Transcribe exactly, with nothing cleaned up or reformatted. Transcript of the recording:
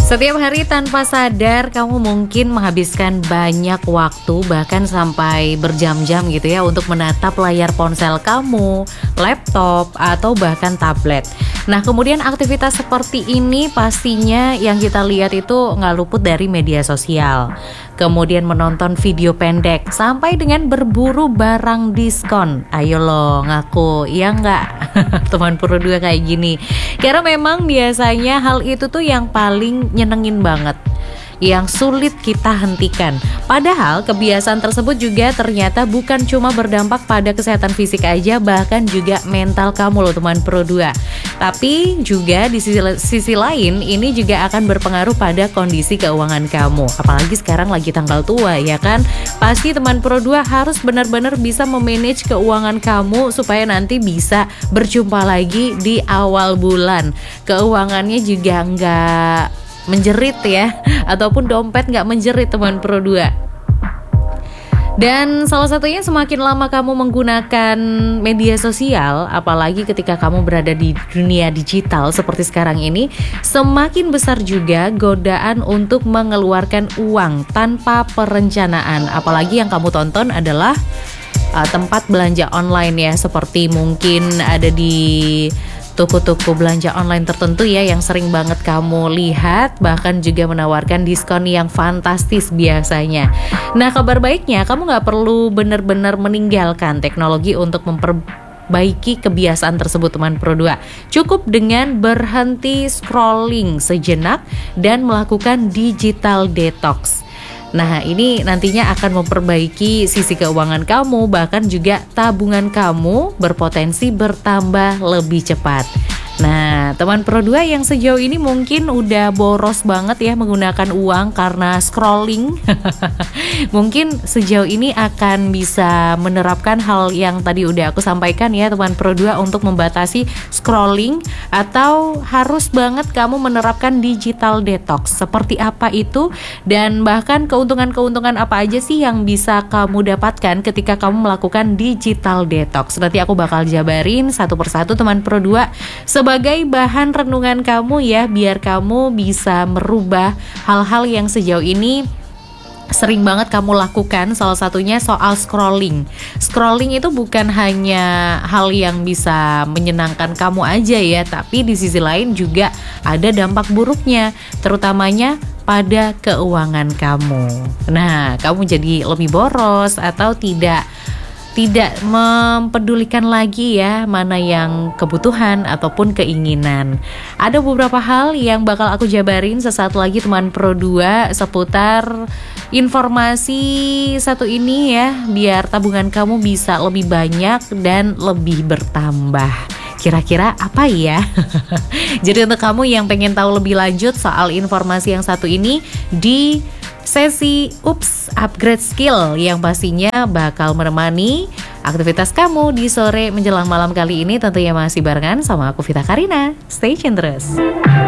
Setiap hari tanpa sadar kamu mungkin menghabiskan banyak waktu, bahkan sampai berjam-jam gitu ya, untuk menatap layar ponsel kamu, laptop, atau bahkan tablet. Nah, kemudian aktivitas seperti ini pastinya yang kita lihat itu nggak luput dari media sosial. Kemudian menonton video pendek sampai dengan berburu barang diskon. Ayo loh ngaku, ya nggak? Teman Puru dua kayak gini. Karena memang biasanya hal itu tuh yang paling nyenengin banget, yang sulit kita hentikan. Padahal kebiasaan tersebut juga ternyata bukan cuma berdampak pada kesehatan fisik aja, bahkan juga mental kamu loh teman Pro dua. Tapi juga di sisi, sisi lain ini juga akan berpengaruh pada kondisi keuangan kamu. Apalagi sekarang lagi tanggal tua ya kan. Pasti teman Pro dua harus benar-benar bisa memanage keuangan kamu supaya nanti bisa berjumpa lagi di awal bulan. Keuangannya juga nggak menjerit ya, ataupun dompet nggak menjerit teman Pro dua. Dan salah satunya semakin lama kamu menggunakan media sosial, apalagi ketika kamu berada di dunia digital seperti sekarang ini, semakin besar juga godaan untuk mengeluarkan uang tanpa perencanaan. Apalagi yang kamu tonton adalah uh, tempat belanja online ya, seperti mungkin ada di toko-toko belanja online tertentu ya yang sering banget kamu lihat, bahkan juga menawarkan diskon yang fantastis biasanya. Nah, kabar baiknya kamu nggak perlu benar-benar meninggalkan teknologi untuk memperbaiki kebiasaan tersebut teman Pro dua. Cukup dengan berhenti scrolling sejenak dan melakukan digital detox. Nah, ini nantinya akan memperbaiki sisi keuangan kamu, bahkan juga tabungan kamu berpotensi bertambah lebih cepat. Nah, teman Pro dua yang sejauh ini mungkin udah boros banget ya menggunakan uang karena scrolling. Mungkin sejauh ini akan bisa menerapkan hal yang tadi udah aku sampaikan ya teman Pro dua, untuk membatasi scrolling, atau harus banget kamu menerapkan digital detox. Seperti apa itu, dan bahkan keuntungan-keuntungan apa aja sih yang bisa kamu dapatkan ketika kamu melakukan digital detox. Nanti aku bakal jabarin satu persatu teman Pro dua sebagai bahan renungan kamu ya, biar kamu bisa merubah hal-hal yang sejauh ini sering banget kamu lakukan. Salah satunya soal scrolling. Scrolling itu bukan hanya hal yang bisa menyenangkan kamu aja ya, tapi di sisi lain juga ada dampak buruknya, terutamanya pada keuangan kamu. Nah, kamu jadi lebih boros atau tidak Tidak mempedulikan lagi ya mana yang kebutuhan ataupun keinginan. Ada beberapa hal yang bakal aku jabarin sesaat lagi teman Pro dua seputar informasi satu ini ya, biar tabungan kamu bisa lebih banyak dan lebih bertambah. Kira-kira apa ya? Jadi untuk kamu yang pengen tahu lebih lanjut soal informasi yang satu ini, di sesi Ups Upgrade Skill yang pastinya bakal menemani aktivitas kamu di sore menjelang malam kali ini, tentunya masih barengan sama aku Vita Karina. Stay tune terus.